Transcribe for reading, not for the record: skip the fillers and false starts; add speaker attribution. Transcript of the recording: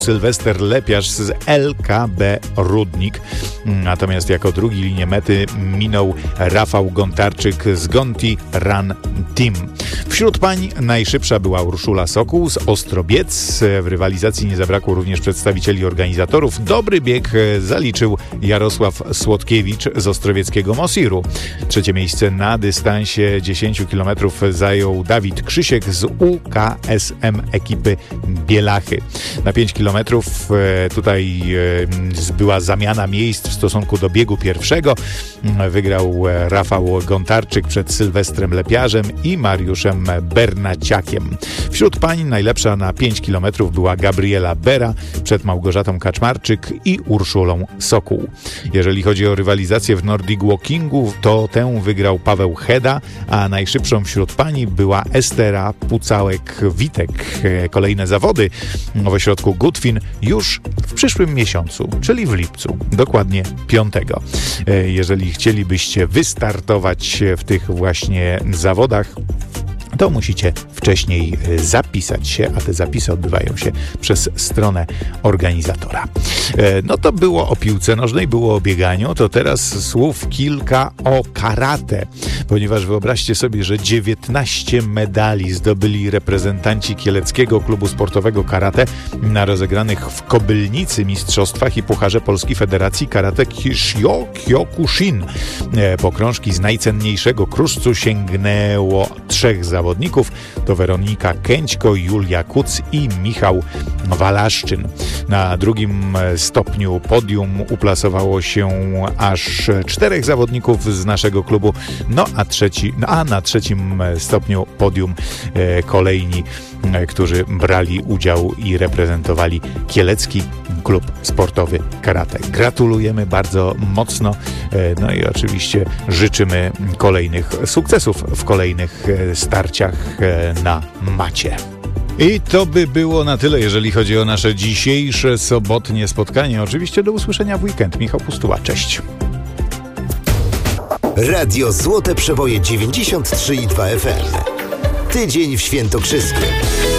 Speaker 1: Sylwester Lepiarz z LKB Rudnik. Natomiast jako drugi linię mety minął Rafał Gontarczyk z Gonti Run Team. Wśród pań najszybsza była Urszula Sokół z Ostrobiec. W rywalizacji nie zabrakło również przedstawicieli organizatorów. Dobry bieg zaliczył Jarosław Słodkiewicz z ostrowieckiego Mosiru. Trzecie miejsce na dystansie 10 km zajął Dawid Krzysiek z UKSM ekipy Bielachy. Na 5 km tutaj była zamiana miejsc w stosunku do biegu pierwszego. Wygrał Rafał Gontarczyk przed Sylwestrem Lepiarzem i Mariuszem Bernaciakiem. Wśród pań najlepsza na 5 km była Gabriela Bera przed Małgorzatą Kaczmarczyk i Urszulą Sokół. Jeżeli chodzi o rywalizację w Nordic Walkingu, to tę wygrał Paweł Heda, a najszybszą wśród pań była Estera Pucałek-Witek. Kolejne zawody w ośrodku Gutwin już w przyszłym miesiącu, czyli w lipcu, dokładnie 5. Jeżeli chcielibyście wystartować w tych właśnie zawodach, to musicie wcześniej zapisać się, a te zapisy odbywają się przez stronę organizatora. No to było o piłce nożnej, było o bieganiu, to teraz słów kilka o karate, ponieważ wyobraźcie sobie, że 19 medali zdobyli reprezentanci Kieleckiego Klubu Sportowego Karate na rozegranych w Kobylnicy mistrzostwach i Pucharze Polskiej Federacji Karate Kyokushin. Po krążki z najcenniejszego kruszcu sięgnęło 3 zawodników, to Weronika Kęćko, Julia Kuc i Michał Walaszczyn. Na drugim stopniu podium uplasowało się aż 4 zawodników z naszego klubu, a na trzecim stopniu podium kolejni, którzy brali udział i reprezentowali Kielecki Klub Sportowy Karate. Gratulujemy bardzo mocno, no i oczywiście życzymy kolejnych sukcesów w kolejnych starciach na macie. I to by było na tyle, jeżeli chodzi o nasze dzisiejsze sobotnie spotkanie. Oczywiście do usłyszenia w weekend. Michał Pustuła, cześć.
Speaker 2: Radio Złote Przeboje 93,2 FM. Tydzień w Świętokrzyskiem.